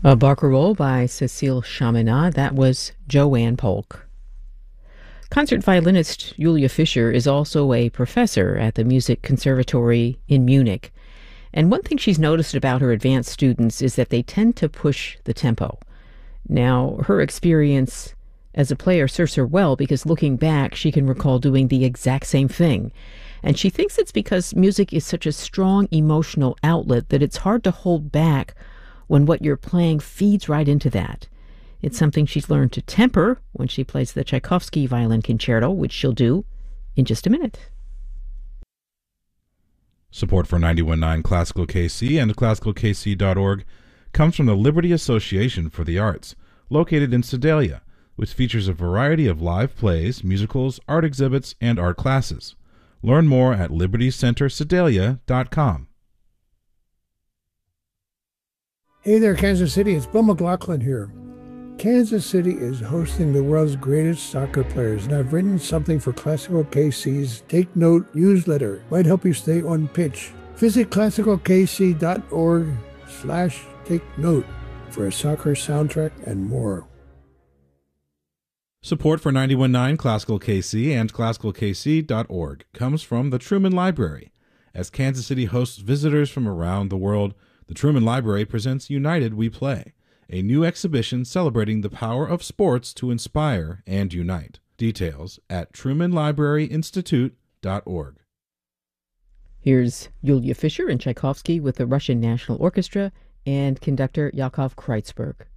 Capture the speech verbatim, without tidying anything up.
A barcarolle by Cécile Chaminade. That was Joanne Polk. Concert violinist Julia Fischer is also a professor at the Music Conservatory in Munich. And one thing she's noticed about her advanced students is that they tend to push the tempo. Now, her experience as a player serves her well because looking back, she can recall doing the exact same thing. And she thinks it's because music is such a strong emotional outlet that it's hard to hold back when what you're playing feeds right into that. It's something she's learned to temper when she plays the Tchaikovsky Violin Concerto, which she'll do in just a minute. Support for ninety-one point nine Classical K C and classical k c dot org comes from the Liberty Association for the Arts, located in Sedalia, which features a variety of live plays, musicals, art exhibits, and art classes. Learn more at liberty center sedalia dot com. Hey there, Kansas City. It's Bill McLaughlin here. Kansas City is hosting the world's greatest soccer players, and I've written something for Classical K C's Take Note newsletter. Might help you stay on pitch. Visit classical k c dot org slash take note for a soccer soundtrack and more. Support for ninety-one point nine Classical K C and classical k c dot org comes from the Truman Library. As Kansas City hosts visitors from around the world, the Truman Library presents United We Play, a new exhibition celebrating the power of sports to inspire and unite. Details at truman library institute dot org. Here's Julia Fischer and Tchaikovsky with the Russian National Orchestra and conductor Yakov Kreitzberg.